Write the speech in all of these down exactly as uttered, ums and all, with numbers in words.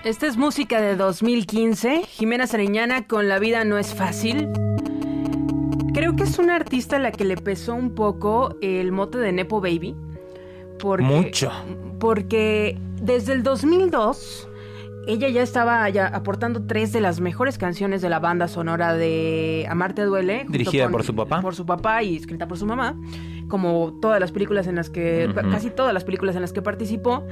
Esta es música de dos mil quince, Jimena Sariñana con La vida no es fácil. Creo que es una artista a la que le pesó un poco el mote de Nepo Baby. Porque, Mucho. Porque desde el dos mil dos ella ya estaba ya aportando tres de las mejores canciones de la banda sonora de Amarte Duele. Dirigida con, por su papá. Por su papá y escrita por su mamá. Como todas las películas en las que... Uh-huh. Casi todas las películas en las que participó.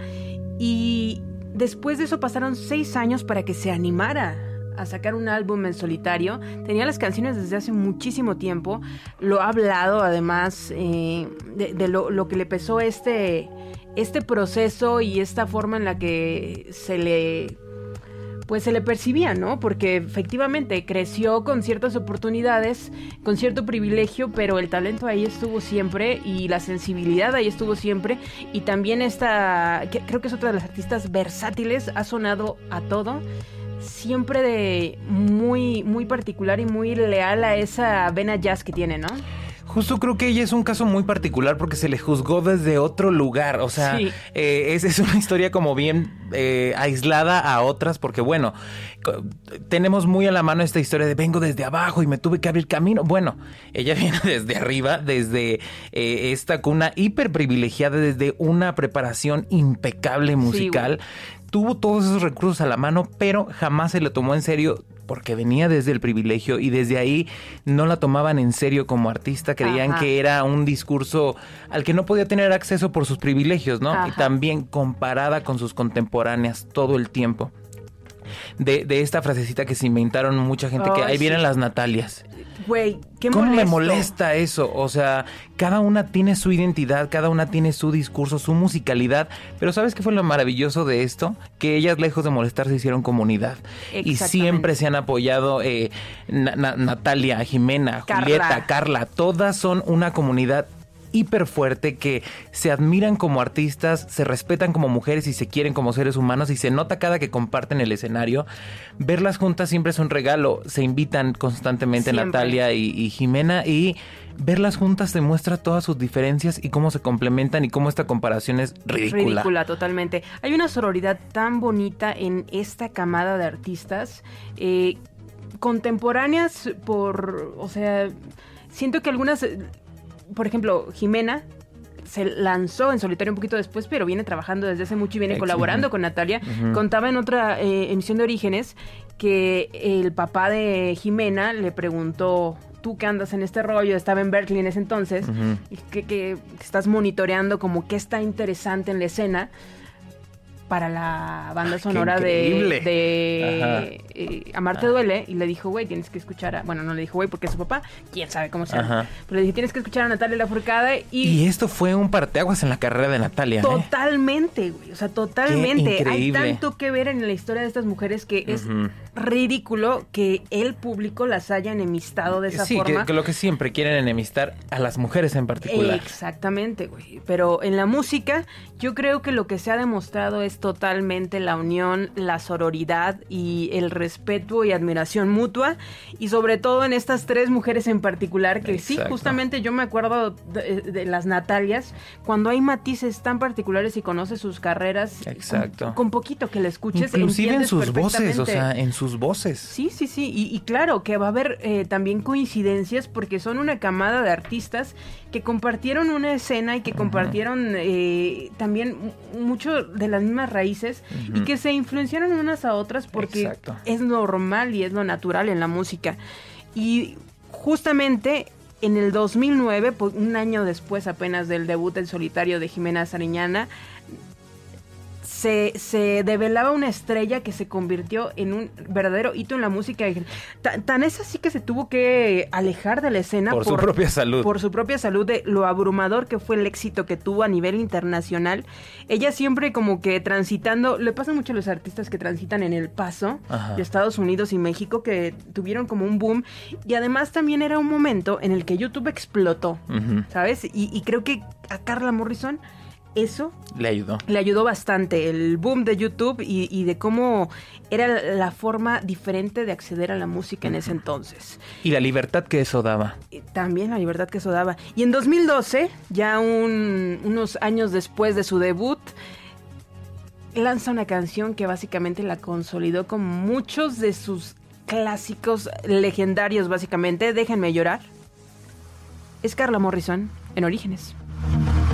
Y después de eso pasaron seis años para que se animara a sacar un álbum en solitario. Tenía las canciones desde hace muchísimo tiempo. Lo ha hablado además eh, de, de lo, lo que le pesó este, este proceso y esta forma en la que se le... pues se le percibía, ¿no? Porque efectivamente creció con ciertas oportunidades, con cierto privilegio, pero el talento ahí estuvo siempre y la sensibilidad ahí estuvo siempre. Y también esta, que creo que es otra de las artistas versátiles, ha sonado a todo, siempre de muy, muy particular y muy leal a esa vena jazz que tiene, ¿no? Justo creo que ella es un caso muy particular porque se le juzgó desde otro lugar. O sea, sí. eh, es, es una historia como bien eh, aislada a otras porque, bueno, co- tenemos muy a la mano esta historia de vengo desde abajo y me tuve que abrir camino. Bueno, ella viene desde arriba, desde eh, esta cuna hiper privilegiada, desde una preparación impecable musical. Sí, tuvo todos esos recursos a la mano, pero jamás se lo tomó en serio porque venía desde el privilegio y desde ahí no la tomaban en serio como artista. Creían Ajá. que era un discurso al que no podía tener acceso por sus privilegios, ¿no? Ajá. Y también comparada con sus contemporáneas todo el tiempo. De, de esta frasecita que se inventaron mucha gente, oh, que ahí sí. vienen las Natalias. Güey, qué ¿Cómo molesto? me molesta eso? O sea, cada una tiene su identidad, cada una tiene su discurso, su musicalidad. Pero ¿sabes qué fue lo maravilloso de esto? Que ellas, lejos de molestarse, hicieron comunidad. Y siempre se han apoyado. Eh, Na- Na- Natalia, Jimena, Carla. Julieta, Carla. Todas son una comunidad hiper fuerte, que se admiran como artistas, se respetan como mujeres y se quieren como seres humanos, y se nota cada que comparten el escenario. Verlas juntas siempre es un regalo. Se invitan constantemente siempre. Natalia y, y Jimena, y verlas juntas demuestra todas sus diferencias y cómo se complementan y cómo esta comparación es ridícula. Ridícula, totalmente. Hay una sororidad tan bonita en esta camada de artistas eh, contemporáneas por, o sea, siento que algunas... Por ejemplo, Jimena se lanzó en solitario un poquito después, pero viene trabajando desde hace mucho y viene Excellent. colaborando con Natalia. Uh-huh. Contaba en otra eh, emisión de Orígenes que el papá de Jimena le preguntó: tú que andas en este rollo, estaba en Berkeley en ese entonces, uh-huh. y que, que estás monitoreando como qué está interesante en la escena para la banda sonora Ay, de, de eh, Amarte ah. Duele, y le dijo, güey, tienes que escuchar a... Bueno, no le dijo, güey, porque es su papá, quién sabe cómo se llama, pero le dije, tienes que escuchar a Natalia Lafourcade. Y, y esto fue un parteaguas en la carrera de Natalia. Totalmente, güey, ¿eh? O sea, totalmente. Qué increíble. Hay tanto que ver en la historia de estas mujeres que uh-huh. es ridículo que el público las haya enemistado de esa sí, forma. Sí, que, que lo que siempre quieren enemistar a las mujeres en particular. Exactamente, güey. Pero en la música, yo creo que lo que se ha demostrado es totalmente la unión, la sororidad y el respeto y admiración mutua, y sobre todo en estas tres mujeres en particular que Exacto. sí, justamente yo me acuerdo de, de las Natalias, cuando hay matices tan particulares y conoces sus carreras. Exacto. Con, con poquito que le escuches, inclusive en sus voces, o sea, en sus voces. Sí, sí, sí, y, y claro que va a haber eh, también coincidencias porque son una camada de artistas que compartieron una escena y que uh-huh. compartieron eh, también mucho de las mismas raíces uh-huh. y que se influenciaron unas a otras porque Exacto. es normal y es lo natural en la música. Y justamente en el dos mil nueve, un año después apenas del debut en solitario de Jimena Sariñana, Se, se develaba una estrella que se convirtió en un verdadero hito en la música. Tan, tan es así que se tuvo que alejar de la escena por, por su propia salud. Por su propia salud, de lo abrumador que fue el éxito que tuvo a nivel internacional. Ella siempre como que transitando, le pasa mucho a los artistas que transitan en el paso Ajá. de Estados Unidos y México, que tuvieron como un boom. Y además también era un momento en el que YouTube explotó, uh-huh. ¿sabes? Y, y creo que a Carla Morrison eso le ayudó. Le ayudó bastante el boom de YouTube y, y de cómo era la forma diferente de acceder a la música en ese entonces. Y la libertad que eso daba. Y también la libertad que eso daba. Y en dos mil doce, ya un, unos años después de su debut, lanza una canción que básicamente la consolidó con muchos de sus clásicos legendarios, básicamente. Déjenme llorar. Es Carla Morrison en Orígenes.